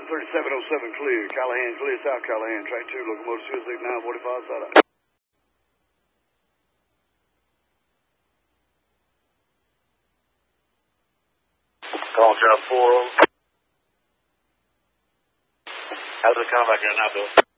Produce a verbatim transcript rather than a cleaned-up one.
thirty-seven oh seven clear. Callahan, clear, South Callahan. Track two, locomotive two six nine forty-five, side out. Call job four. How's it coming back here now, Bill?